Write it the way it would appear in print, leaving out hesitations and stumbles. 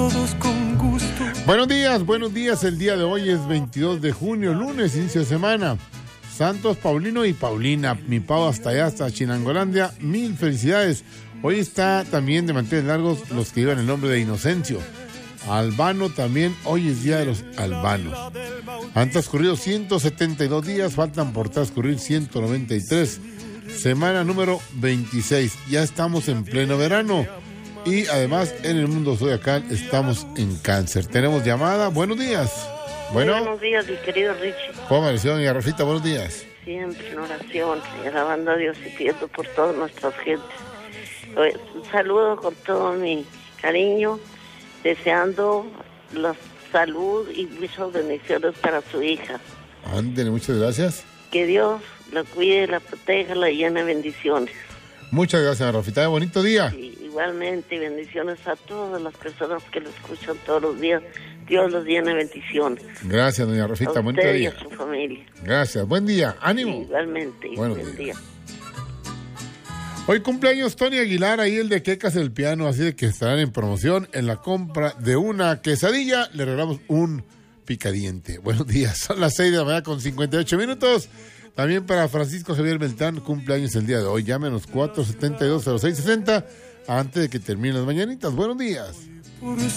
todos con gusto. Buenos días. El día de hoy es 22 de junio, lunes, inicio de semana. Santos Paulino y Paulina, mi Pau hasta allá, hasta Chinangolandia, mil felicidades. Hoy está también de manteles largos los que llevan el nombre de Inocencio. Albano también, hoy es día de los albanos. Han transcurrido 172 días, faltan por transcurrir 193. Semana número 26, ya estamos en pleno verano. Y además en el mundo zodiacal estamos en Cáncer. Tenemos llamada, buenos días. Bueno. Buenos días, mi querido Richie. ¿Cómo amaneció, doña Rafita? Buenos días. Siempre en oración, alabando a Dios y pidiendo por todas nuestras gentes. Un saludo con todo mi cariño, deseando la salud y muchas bendiciones para su hija. Ándele, muchas gracias. Que Dios la cuide, la proteja, la llene de bendiciones. Muchas gracias, doña Rafita. Bonito día. Sí, igualmente, bendiciones a todas las personas que lo escuchan todos los días. Dios los llene de bendiciones. Gracias, doña Rafita. Buen día. Y a su familia. Gracias. Buen día. Ánimo. Sí, igualmente. Buen día. Hoy cumpleaños Tony Aguilar, ahí el de Quecas el Piano, así de que estarán en promoción. En la compra de una quesadilla le regalamos un picadiente. Buenos días. Son las 6 de la mañana con 58 minutos. También para Francisco Javier Beltrán, cumpleaños el día de hoy. Llámenos 472-0660 antes de que terminen las mañanitas. Buenos días.